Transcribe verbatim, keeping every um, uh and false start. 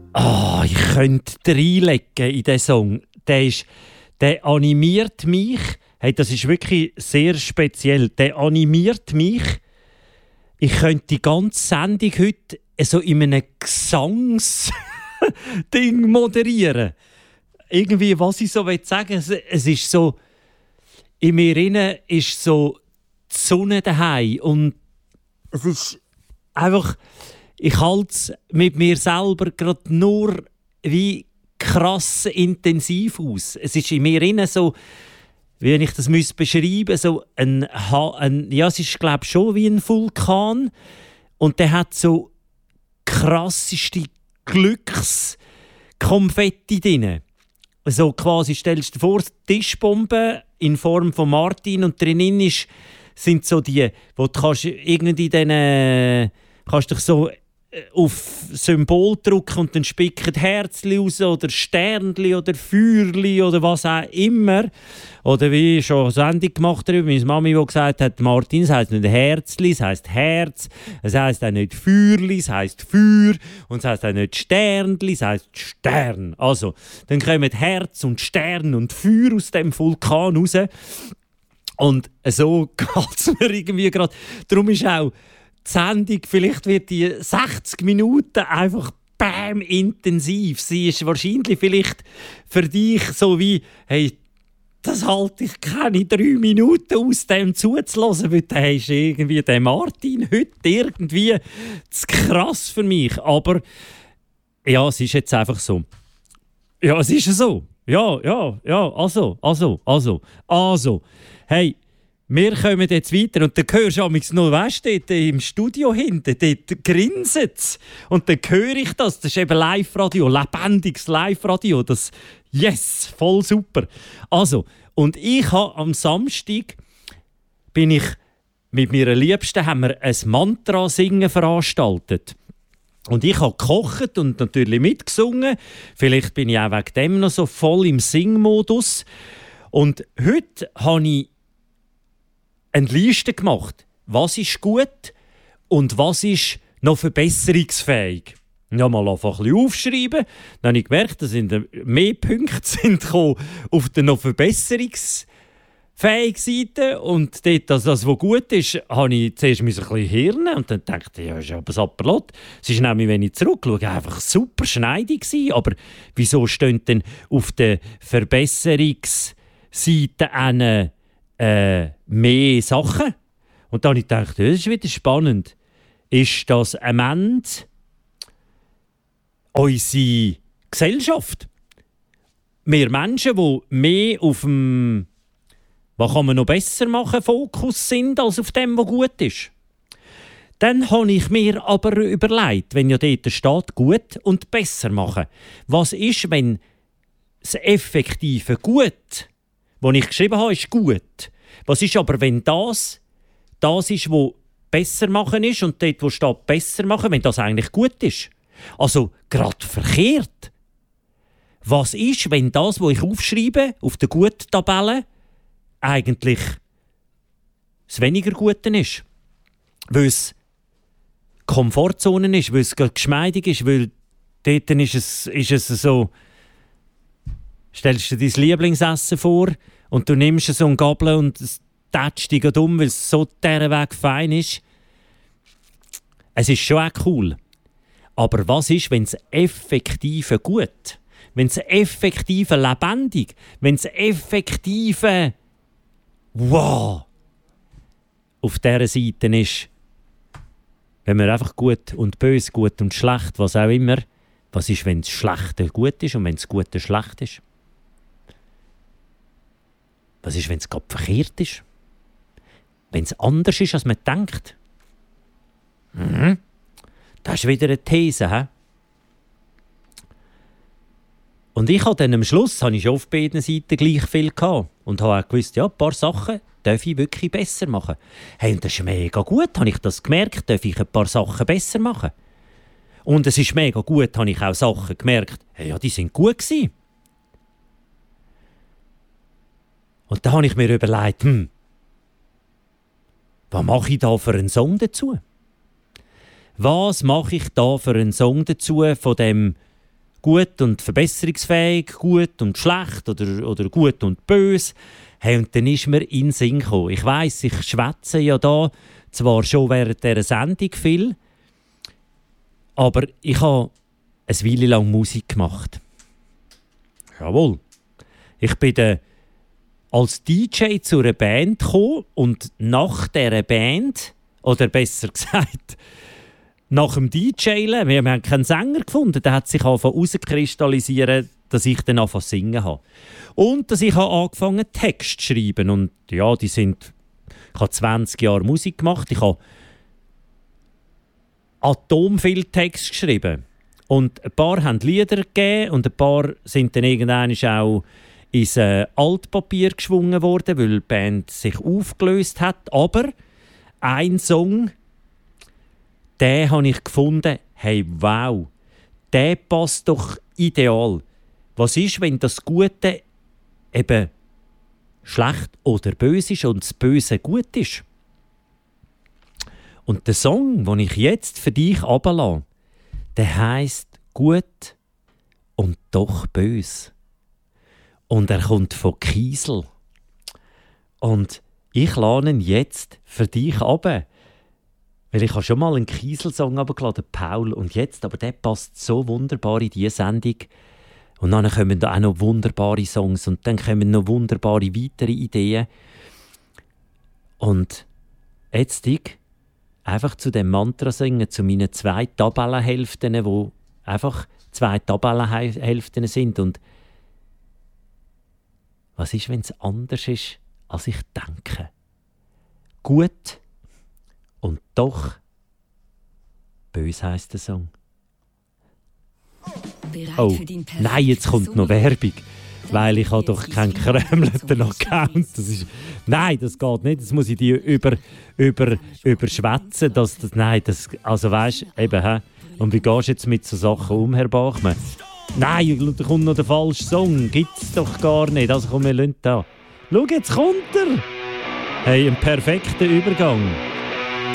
Ah, ich könnte reinlegen in diesen Song. Der, ist, der animiert mich. Hey, das ist wirklich sehr speziell. Der animiert mich. Ich könnte die ganze Sendung heute so in einem Gesangsding moderieren. Irgendwie, was ich so sagen will, es, es ist so, in mir innen ist so die Sonne daheim und es ist einfach, ich halte es mit mir selber gerade nur wie krass intensiv aus. Es ist in mir innen so, wie ich das müsste beschreiben, so ein, ein ja, es ist glaube ich schon wie ein Vulkan und der hat so krasseste Glückskonfetti drin. So quasi, stellst du dir vor, Tischbombe in Form von Martin und drinnen ist, sind so die, wo du kannst irgendwie dann, äh, kannst dich so auf Symbol drücken und dann spicken Herzli raus oder Sternli oder Feuerli oder was auch immer. Oder wie ich schon eine Sendung gemacht habe, meine Mami, die gesagt hat, Martin, es heisst nicht Herzli, es heisst Herz, es heisst auch nicht Feuerli, es heisst Feuer und es heisst auch nicht Sternli, es heisst Stern. Also, dann kommen Herz und Stern und Feuer aus dem Vulkan raus. Und so geht es mir irgendwie gerade. Darum ist auch die Sendung, vielleicht wird die sechzig Minuten einfach bam, intensiv. Sie ist wahrscheinlich vielleicht für dich so wie, hey, das halte ich keine drei Minuten aus, dem zuzulassen, weil da hast du irgendwie den Martin heute irgendwie zu krass für mich. Aber ja, es ist jetzt einfach so. Ja, es ist so. Ja, ja, ja, also, also, also, also. Hey, wir kommen jetzt weiter und dann hörst du amigs noch, weißt du, dort im Studio hinten, dort grinsen sie. Und dann höre ich das, das ist eben Live-Radio, lebendiges Live-Radio, das, yes, voll super. Also, und ich habe am Samstag, bin ich mit meiner Liebsten, haben wir ein Mantra-Singen veranstaltet. Und ich habe gekocht und natürlich mitgesungen. Vielleicht bin ich auch wegen dem noch so voll im Singmodus. Und heute habe ich eine Liste gemacht. Was ist gut und was ist noch verbesserungsfähig? Ich habe mal einfach ein bisschen aufschreiben. Dann habe ich gemerkt, dass mehr Punkte sind auf der noch verbesserungsfähigen Seite. Und dort, dass das, was gut ist, habe ich zuerst ein bisschen hirnen und dann dachte ich, ja, ist aber ein Sapperlot. Es ist nämlich, wenn ich zurückschaue, einfach super schneidig gewesen. Aber wieso stehen denn auf der Verbesserungsseite eine Äh, mehr Sachen? Und dann habe ich gedacht, das ist wieder spannend. Ist das am Ende unsere Gesellschaft? Wir Menschen, die mehr auf dem «Was kann man noch besser machen?» Fokus sind, als auf dem, was gut ist. Dann habe ich mir aber überlegt, wenn ja dort steht, gut und besser machen. Was ist, wenn das effektive Gut, was ich geschrieben habe, ist gut. Was ist aber, wenn das das ist, was besser machen ist und dort, wo steht besser machen, wenn das eigentlich gut ist? Also gerade verkehrt. Was ist, wenn das, was ich aufschreibe auf der Gut-Tabelle, eigentlich das weniger Gute ist? Weil es Komfortzone ist, weil es geschmeidig ist, weil dort ist es, ist es so, stellst du dir dein Lieblingsessen vor und du nimmst so eine Gabel und es tätscht dich um, weil es so dieser Weg fein ist. Es ist schon auch cool. Aber was ist, wenn es effektive gut, wenn es effektive lebendig, wenn es effektive wow auf dieser Seite ist, wenn man einfach gut und böse, gut und schlecht, was auch immer, was ist, wenn das Schlechte gut ist und wenn das Gute schlecht ist? Was ist, wenn es gerade verkehrt ist? Wenn es anders ist, als man denkt? Mhm. Das ist wieder eine These. He? Und ich habe dann am Schluss habe ich schon auf beiden Seiten gleich viel gehabt. Und habe auch gewusst, ja, ein paar Sachen darf ich wirklich besser machen. Hey, und das ist mega gut, habe ich das gemerkt, darf ich ein paar Sachen besser machen. Und es ist mega gut, habe ich auch Sachen gemerkt, hey, ja, die sind gut gewesen. Und da habe ich mir überlegt, hm, was mache ich da für einen Song dazu? Was mache ich da für einen Song dazu von dem gut und verbesserungsfähig, gut und schlecht oder, oder gut und böse. Hey, und dann ist mir in den Sinn gekommen. Ich weiss, ich schwätze ja da zwar schon während dieser Sendung viel, aber ich habe eine Weile lang Musik gemacht. Jawohl. Ich bin dann als D J zu einer Band gekommen und nach dieser Band, oder besser gesagt, nach dem D J, wir haben keinen Sänger gefunden, der hat sich herauskristallisieren, dass ich dann angefangen zu singen habe. Und dass ich angefangen habe, Text zu schreiben. Und ja, die sind, ich habe zwanzig Jahre Musik gemacht, ich habe atom viel Text geschrieben. Und ein paar haben Lieder gegeben und ein paar sind dann irgendwann auch ins äh, Altpapier geschwungen worden, weil die Band sich aufgelöst hat. Aber ein Song, den habe ich gefunden, hey, wow, der passt doch ideal. Was ist, wenn das Gute eben schlecht oder böse ist und das Böse gut ist? Und der Song, den ich jetzt für dich runterlasse, der heisst «Gut und doch bös». Und er kommt von Kiesel. Und ich lade ihn jetzt für dich runter. Weil ich habe schon mal einen Kiesel-Song runtergeladen, Paul. Und jetzt, aber der passt so wunderbar in diese Sendung. Und dann kommen da auch noch wunderbare Songs. Und dann kommen noch wunderbare weitere Ideen. Und jetzt ich einfach zu dem Mantra singen, zu meinen zwei Tabellenhälften, wo einfach zwei Tabellenhälften sind. Und was ist, wenn es anders ist, als ich denke? Gut und doch bös heisst der Song. Oh, nein, jetzt kommt noch Werbung. Weil ich habe doch keinen krömelten Account. Das ist, nein, das geht nicht. Das muss ich dir über, über, überschwätzen. Das, das, nein, das, also weißt du, eben, hä? Und wie gehst du jetzt mit so Sachen um, Herr Bachmann? Nein, da kommt noch der falsche Song. Gibt's doch gar nicht. Also komm, wir lassen da. Schau, jetzt kommt er. Hey, ein perfekter Übergang.